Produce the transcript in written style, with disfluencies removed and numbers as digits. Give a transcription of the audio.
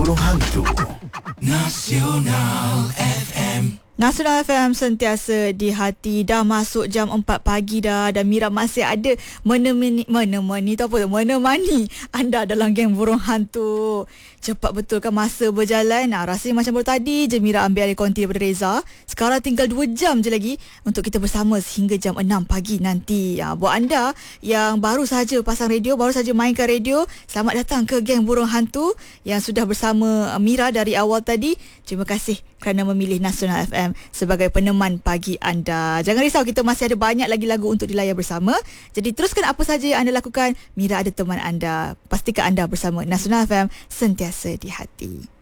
burung hantu. Nasional FM. Nasional FM sentiasa di hati. Dah masuk jam 4 pagi dah, dan Mira masih ada menemani anda dalam geng burung hantu. Cepat betul kan masa berjalan. Rasanya macam baru tadi je Mira ambil alih konti daripada Reza. Sekarang tinggal 2 jam je lagi untuk kita bersama sehingga jam 6 pagi nanti. Buat anda yang baru sahaja pasang radio, baru sahaja mainkan radio, selamat datang ke geng burung hantu yang sudah bersama Mira dari awal tadi. Terima kasih kerana memilih Nasional FM sebagai peneman pagi anda. Jangan risau, kita masih ada banyak lagi lagu untuk dilayan bersama. Jadi teruskan apa saja yang anda lakukan. Mira ada teman anda. Pastikan anda bersama Nasional FM, sentiasa di hati.